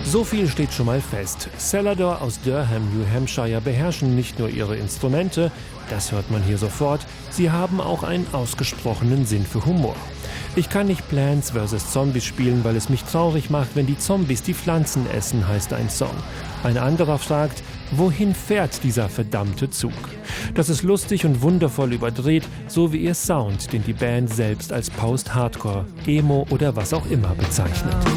So viel steht schon mal fest. Celador aus Durham, New Hampshire beherrschen nicht nur ihre Instrumente, das hört man hier sofort, sie haben auch einen ausgesprochenen Sinn für Humor. Ich kann nicht Plants vs. Zombies spielen, weil es mich traurig macht, wenn die Zombies die Pflanzen essen, heißt ein Song. Ein anderer fragt, wohin fährt dieser verdammte Zug? Das ist lustig und wundervoll überdreht, so wie ihr Sound, den die Band selbst als Post-Hardcore, Emo oder was auch immer bezeichnet.